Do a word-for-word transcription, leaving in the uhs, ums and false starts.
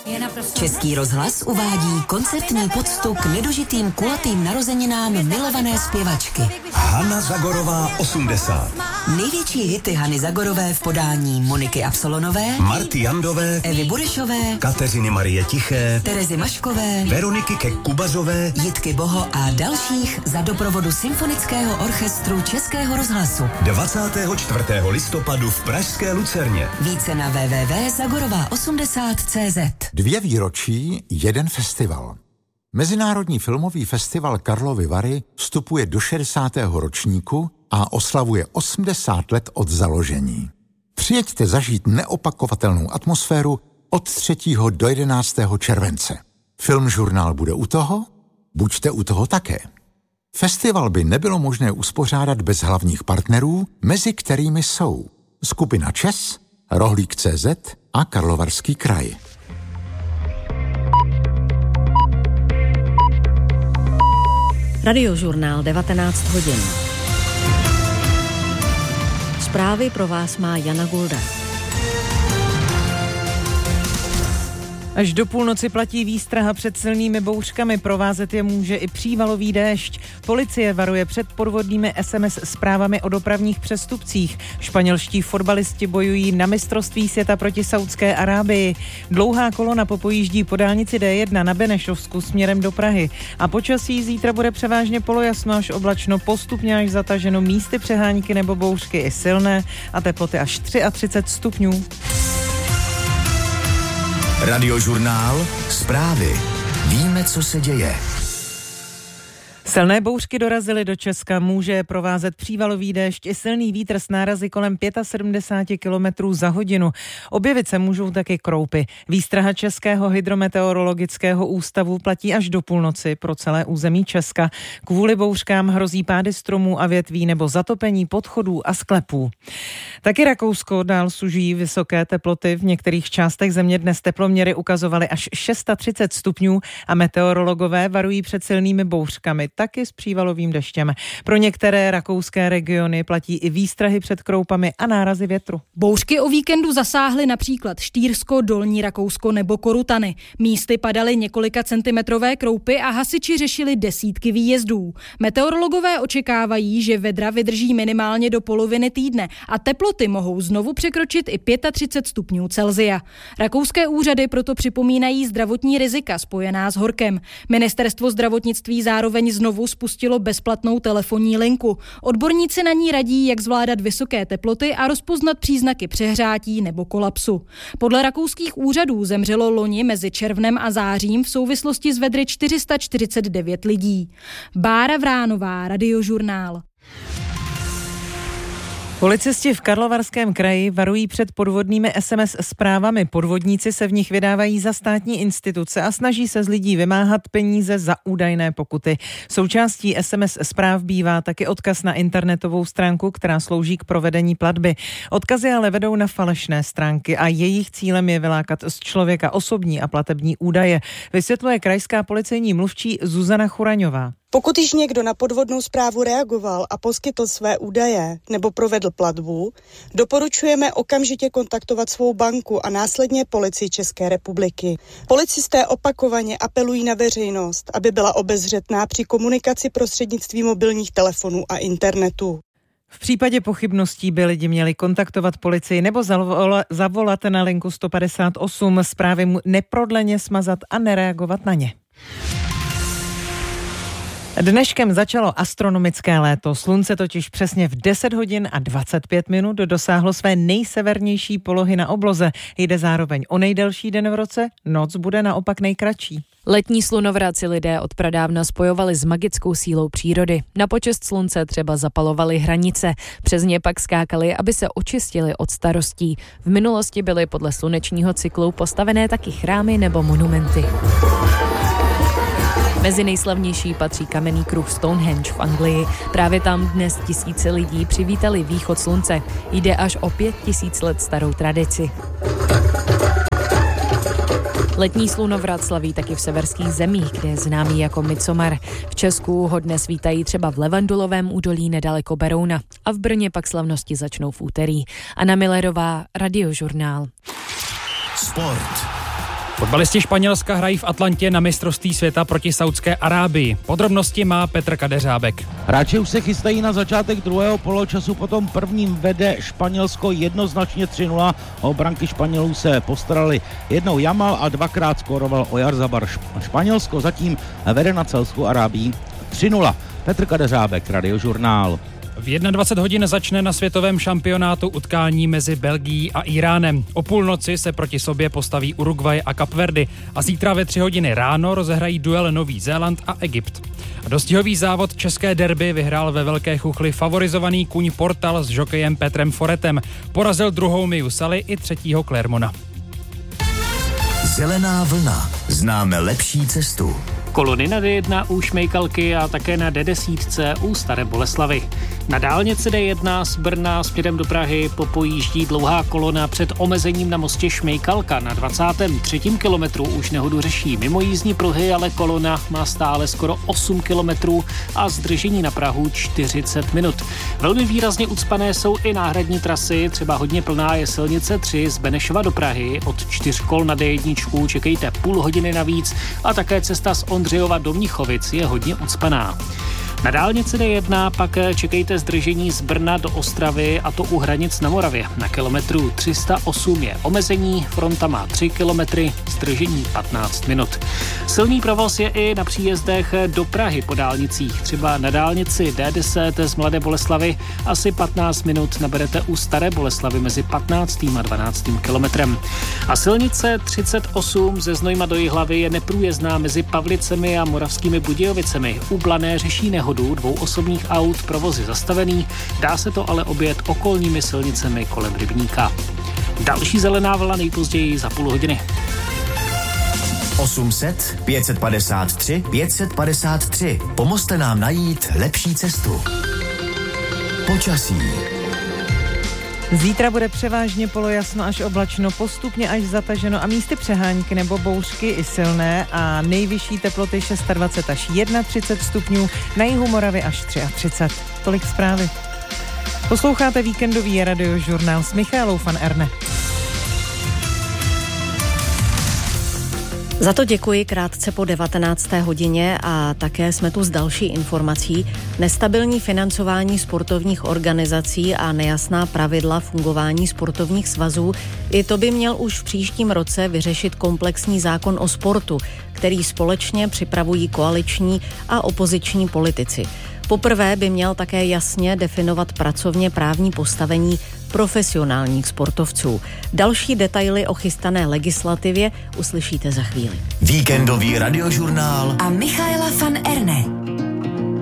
Český rozhlas uvádí koncertní poctu k nedožitým kulatým narozeninám milované zpěvačky. Hana Zagorová osmdesát. Největší hity Hany Zagorové v podání Moniky Absolonové, Marty Jandové, Evy Burešové, Kateřiny Marie Tiché, Terezy Maškové, Veroniky Kek-Kubazové, Jitky Boho a dalších za doprovodu Symfonického orchestru Českého rozhlasu. dvacátého čtvrtého listopadu v pražské Lucerně. Více na w w w tečka zagorová osmdesát tečka cé zet. Dvě výročí, jeden festival. Mezinárodní filmový festival Karlovy Vary vstupuje do šedesátého ročníku a oslavuje osmdesát let od založení. Přijeďte zažít neopakovatelnou atmosféru od třetího do jedenáctého července. Filmžurnál bude u toho? Buďte u toho také. Festival by nebylo možné uspořádat bez hlavních partnerů, mezi kterými jsou skupina ČES, Rohlík tečka cé zet a Karlovarský kraj. Radiožurnál devatenáct hodin. Zprávy pro vás má Jana Gulda. Až do půlnoci platí výstraha před silnými bouřkami, provázet je může i přívalový déšť. Policie varuje před podvodnými es em es zprávami o dopravních přestupcích. Španělští fotbalisti bojují na mistrovství světa proti Saudské Arábii. Dlouhá kolona popojíždí po dálnici dé jedna na Benešovsku směrem do Prahy. A počasí zítra bude převážně polojasno až oblačno, postupně až zataženo, místy přehánky nebo bouřky i silné a teploty až třicet tři stupňů. Radiožurnál, zprávy. Víme, co se děje. Silné bouřky dorazily do Česka, může provázet přívalový déšť i silný vítr s nárazy kolem sedmdesát pět kilometrů za hodinu. Objevit se můžou taky kroupy. Výstraha Českého hydrometeorologického ústavu platí až do půlnoci pro celé území Česka. Kvůli bouřkám hrozí pády stromů a větví nebo zatopení podchodů a sklepů. Taky Rakousko dál sužují vysoké teploty. V některých částech země dnes teploměry ukazovaly až třicet šest stupňů a meteorologové varují před silnými bouřkami, taky s přívalovým deštěm. Pro některé rakouské regiony platí i výstrahy před kroupami a nárazy větru. Bouřky o víkendu zasáhly například Štýrsko, Dolní Rakousko nebo Korutany. Místy padaly několika centimetrové kroupy a hasiči řešili desítky výjezdů. Meteorologové očekávají, že vedra vydrží minimálně do poloviny týdne a teploty mohou znovu překročit i třicet pět stupňů Celsia. Rakouské úřady proto připomínají zdravotní rizika spojená s horkem. Ministerstvo zdravotnictví zároveň znovu spustilo bezplatnou telefonní linku. Odborníci na ní radí, jak zvládat vysoké teploty a rozpoznat příznaky přehřátí nebo kolapsu. Podle rakouských úřadů zemřelo loni mezi červnem a zářím v souvislosti s vedry čtyři sta čtyřicet devět lidí. Bára Vránová, Radiožurnál. Policisti v Karlovarském kraji varují před podvodnými es em es zprávami. Podvodníci se v nich vydávají za státní instituce a snaží se z lidí vymáhat peníze za údajné pokuty. Součástí es em es zpráv bývá taky odkaz na internetovou stránku, která slouží k provedení platby. Odkazy ale vedou na falešné stránky a jejich cílem je vylákat z člověka osobní a platební údaje, vysvětluje krajská policejní mluvčí Zuzana Churaňová. Pokud již někdo na podvodnou zprávu reagoval a poskytl své údaje nebo provedl platbu, doporučujeme okamžitě kontaktovat svou banku a následně Policii České republiky. Policisté opakovaně apelují na veřejnost, aby byla obezřetná při komunikaci prostřednictvím mobilních telefonů a internetu. V případě pochybností by lidi měli kontaktovat policii nebo zavolat na linku sto padesát osm, zprávy neprodleně smazat a nereagovat na ně. Dneškem začalo astronomické léto. Slunce totiž přesně v deset hodin a dvacet pět minut dosáhlo své nejsevernější polohy na obloze. Jde zároveň o nejdelší den v roce, noc bude naopak nejkratší. Letní slunovrat si lidé od pradávna spojovali s magickou sílou přírody. Na počest slunce třeba zapalovali hranice, přes ně pak skákali, aby se očistili od starostí. V minulosti byly podle slunečního cyklu postavené taky chrámy nebo monumenty. Mezi nejslavnější patří kamenný kruh Stonehenge v Anglii. Právě tam dnes tisíce lidí přivítali východ slunce. Jde až o pět tisíc let starou tradici. Letní slunovrat slaví taky v severských zemích, kde je známý jako Midsommar. V Česku ho dnes vítají třeba v Levandulovém údolí nedaleko Berouna. A v Brně pak slavnosti začnou v úterý. Anna Millerová, Radiožurnál. Sport. Fotbalisti Španělska hrají v Atlantě na mistrovství světa proti Saudské Arábii. Podrobnosti má Petr Kadeřábek. Hráči už se chystají na začátek druhého poločasu, potom prvním vede Španělsko jednoznačně tři nula. O branky Španělů se postarali jednou Jamal a dvakrát skóroval Oyarzabal. Španělsko zatím vede nad Saúdskou Arábií tři nula. Petr Kadeřábek, Radiožurnál. V dvacet jedna hodin začne na světovém šampionátu utkání mezi Belgií a Iránem. O půlnoci se proti sobě postaví Uruguay a Kapverdy a zítra ve tři hodiny ráno rozehrají duel Nový Zéland a Egypt. A dostihový závod české derby vyhrál ve Velké Chuchli favorizovaný kuň Portal s žokejem Petrem Foretem. Porazil druhou Miu Sally i třetího Clermona. Zelená vlna. Známe lepší cestu. Kolony na D jedna u Šmejkalky a také na D deset u Staré Boleslavi. Na dálnici D jedna z Brna směrem do Prahy popojíždí dlouhá kolona před omezením na mostě Šmejkalka. Na dvacátém třetím kilometru už nehodu řeší mimo jízdní pruhy, ale kolona má stále skoro osm kilometrů a zdržení na Prahu čtyřicet minut. Velmi výrazně ucpané jsou i náhradní trasy, třeba hodně plná je silnice tři z Benešova do Prahy. Od čtyř kol na D jedna čekejte půl hodiny navíc a také cesta z Ondřejova do Mnichovic je hodně ucpaná. Na dálnici D jedna pak čekejte zdržení z Brna do Ostravy, a to u hranic na Moravě. Na kilometru tři sta osm je omezení, fronta má tři kilometry, zdržení patnáct minut. Silný provoz je i na příjezdech do Prahy po dálnicích. Třeba na dálnici D deset z Mladé Boleslavi asi patnáct minut naberete u Staré Boleslavy mezi patnáctým a dvanáctým kilometrem. A silnice třicet osm ze Znojma do Jihlavy je neprůjezdná mezi Pavlicemi a Moravskými Budějovicemi. U Blané řeší nehodu dvou osobních aut, provoz je zastavený, dá se to ale objet okolními silnicemi kolem Rybníka. Další zelená vlna nejpozději za půl hodiny. osm set pět set padesát tři pět set padesát tři. Pomozte nám najít lepší cestu. Počasí. Zítra bude převážně polojasno až oblačno, postupně až zataženo a místy přehánky nebo bouřky i silné a nejvyšší teploty dvacet šest až třicet jedna stupňů, na jihu Moravy až třicet tři. Tolik zprávy. Posloucháte víkendový radiožurnál s Michaelou van Erne. Za to děkuji krátce po devatenácté hodině a také jsme tu s další informací. Nestabilní financování sportovních organizací a nejasná pravidla fungování sportovních svazů, i to by měl už v příštím roce vyřešit komplexní zákon o sportu, který společně připravují koaliční a opoziční politici. Poprvé by měl také jasně definovat pracovně právní postavení profesionálních sportovců. Další detaily o chystané legislativě uslyšíte za chvíli. Víkendový radiožurnál A Michaela